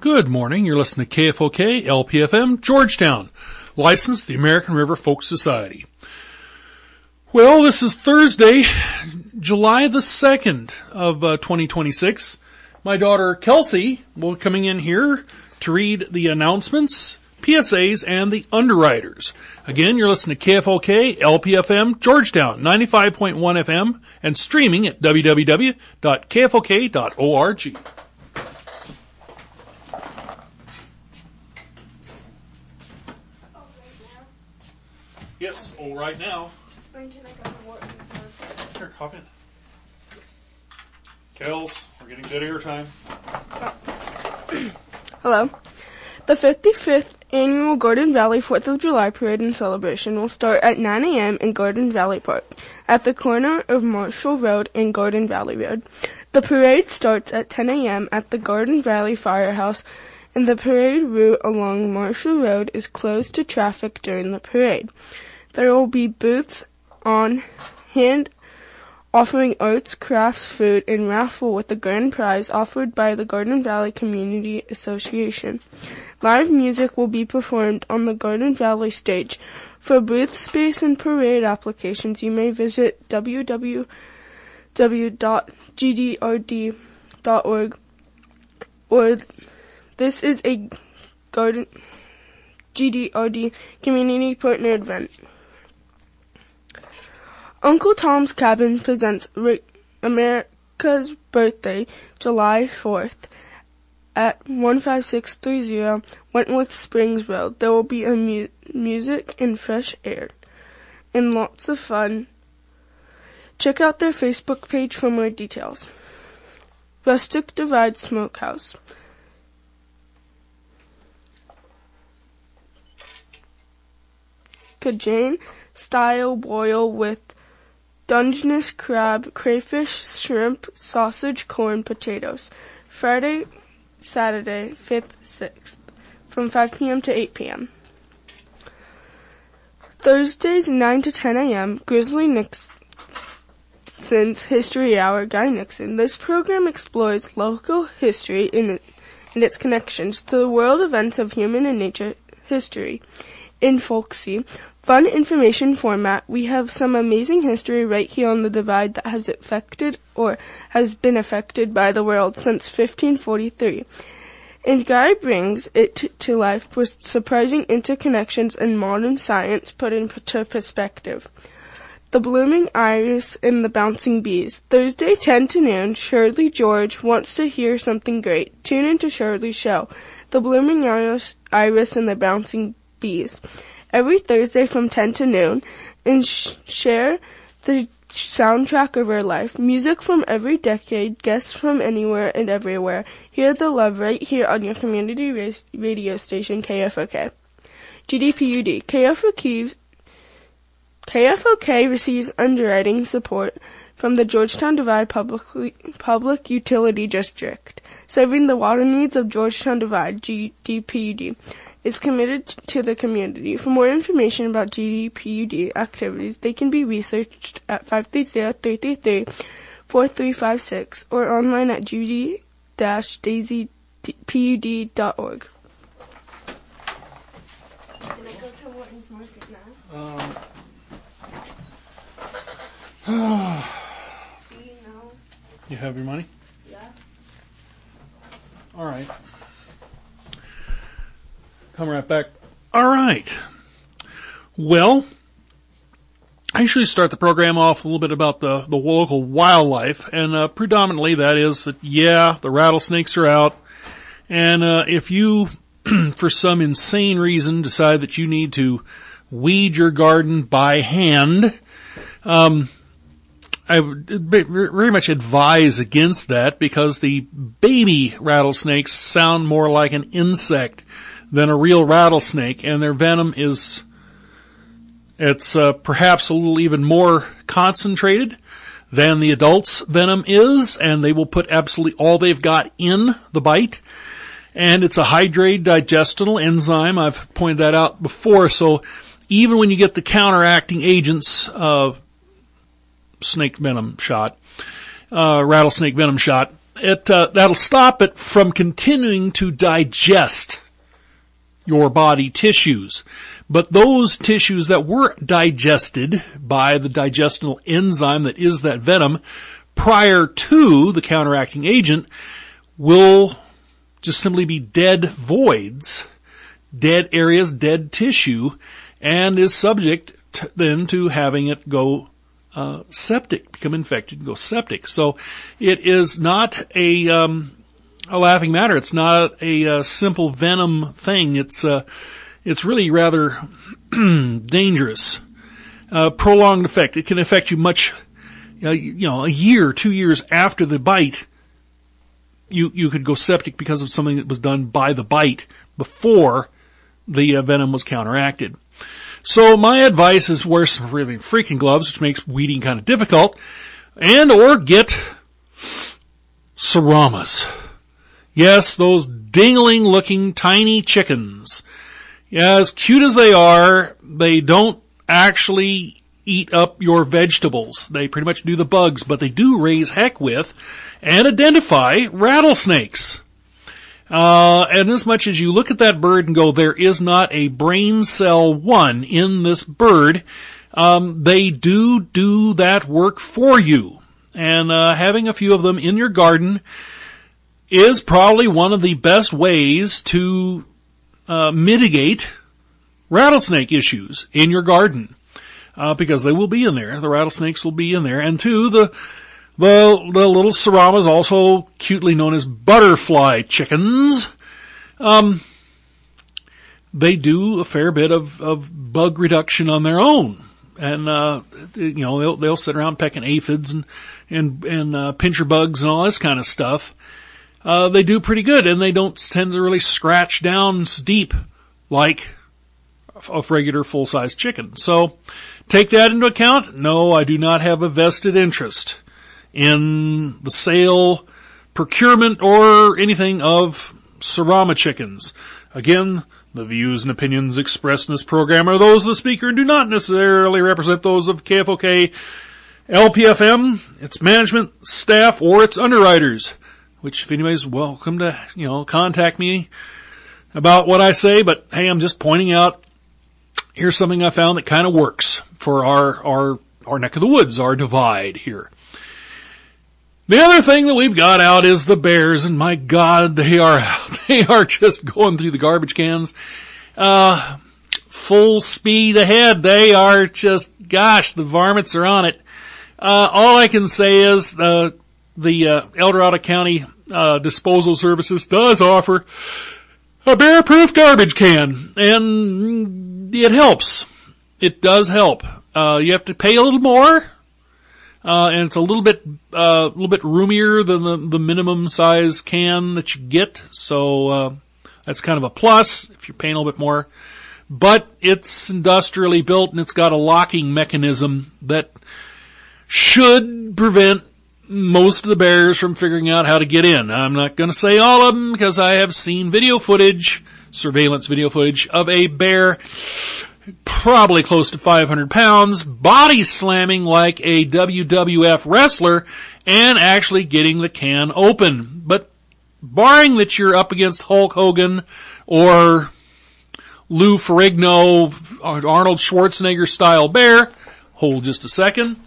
Good morning. You're listening to KFOK, LPFM, Georgetown, licensed the American River Folk Society. Well, this is Thursday, July the 2nd of 2026. My daughter Kelsey will be coming in here to read the announcements, PSAs, and the underwriters. Again, you're listening to KFOK, LPFM, Georgetown, 95.1 FM, and streaming at www.kfok.org. Yes, all right now. When can I go to work? Here, hop in. Kels, we're getting good airtime. Hello. The 55th Annual Garden Valley 4th of July Parade and Celebration will start at 9 a.m. in Garden Valley Park, at the corner of Marshall Road and Garden Valley Road. The parade starts at 10 a.m. at the Garden Valley Firehouse, and the parade route along Marshall Road is closed to traffic during the parade. There will be booths on hand offering arts, crafts, food, and raffle with the grand prize offered by the Garden Valley Community Association. Live music will be performed on the Garden Valley stage. For booth space and parade applications, you may visit www.gdrd.org, or this is a GDRD community partner event. Uncle Tom's Cabin presents America's Birthday, July 4th, at 15630 Wentworth Springs Road. There will be a music and fresh air, and lots of fun. Check out their Facebook page for more details. Rustic Divide Smokehouse. Cajun style boil with Dungeness crab, crayfish, shrimp, sausage, corn, potatoes. Friday, Saturday, 5th, 6th, from 5 p.m. to 8 p.m. Thursdays, 9 to 10 a.m., Grizzly Nixon's History Hour, Guy Nixon. This program explores local history and its connections to the world events of human and nature history. In folksy, fun information format, we have some amazing history right here on the Divide that has affected or has been affected by the world since 1543. And Guy brings it to life with surprising interconnections and modern science put into perspective. The Blooming Iris and the Bouncing Bees. Thursday 10 to noon, Shirley George wants to hear something great. Tune into Shirley's show, The Blooming Iris and the Bouncing Bees, every Thursday from 10 to noon, and share the soundtrack of her life. Music from every decade, guests from anywhere and everywhere. Hear the love right here on your community radio station, KFOK. GDPUD. KFOK receives underwriting support from the Georgetown Divide Public Utility District, serving the water needs of Georgetown Divide, GDPUD. Is committed to the community. For more information about GDPUD activities, they can be researched at 530-333-4356 or online at judy-daisypud.org. Can I go to Wharton's Market now? You have your money? Yeah. All right. Come right back. All right. Well, I usually start the program off a little bit about the local wildlife, and predominantly that is that, yeah, the rattlesnakes are out, and if you, for some insane reason, decide that you need to weed your garden by hand, I would very much advise against that, because the baby rattlesnakes sound more like an insect than a real rattlesnake, and their venom is, it's perhaps a little even more concentrated than the adult's venom is, and they will put absolutely all they've got in the bite. And it's a hydrate digestible enzyme. I've pointed that out before. So even when you get the counteracting agents of rattlesnake venom shot, that'll stop it from continuing to digest your body tissues. But those tissues that were digested by the digestional enzyme that is that venom prior to the counteracting agent will just simply be dead voids, dead areas, dead tissue, and is subject then to having it go septic, become infected and go septic. So it is not a laughing matter. It's not a simple venom thing. It's really rather dangerous. Prolonged effect. It can affect you much, a year, 2 years after the bite. You could go septic because of something that was done by the bite before the venom was counteracted. So my advice is wear some really freaking gloves, which makes weeding kind of difficult, and or get Suramas. Yes, those dingling looking tiny chickens. Yeah, as cute as they are, they don't actually eat up your vegetables. They pretty much do the bugs, but they do raise heck with and identify rattlesnakes. And as much as you look at that bird and go, there is not a brain cell one in this bird, they do that work for you. And having a few of them in your garden is probably one of the best ways to mitigate rattlesnake issues in your garden, because they will be in there. The rattlesnakes will be in there. And two, the little Suramas, also cutely known as butterfly chickens, they do a fair bit of bug reduction on their own. And, they'll sit around pecking aphids and pincher bugs and all this kind of stuff. They do pretty good, and they don't tend to really scratch down deep like a regular full-size chicken. So take that into account. No, I do not have a vested interest in the sale, procurement, or anything of Surama chickens. Again, the views and opinions expressed in this program are those of the speaker and do not necessarily represent those of KFOK, LPFM, its management, staff, or its underwriters. Which, if anybody's welcome to, contact me about what I say, but hey, I'm just pointing out, here's something I found that kind of works for our neck of the woods, our divide here. The other thing that we've got out is the bears, and my God, they are just going through the garbage cans, full speed ahead. They are just, gosh, the varmints are on it. All I can say is, the El Dorado County Disposal Services does offer a bear-proof garbage can, and it helps. It does help. You have to pay a little more, and it's a little bit roomier than the minimum size can that you get. So that's kind of a plus if you're paying a little bit more. But it's industrially built, and it's got a locking mechanism that should prevent most of the bears from figuring out how to get in. I'm not going to say all of them because I have seen surveillance video footage of a bear probably close to 500 pounds, body slamming like a WWF wrestler and actually getting the can open. But barring that you're up against Hulk Hogan or Lou Ferrigno or Arnold Schwarzenegger style bear, hold just a second.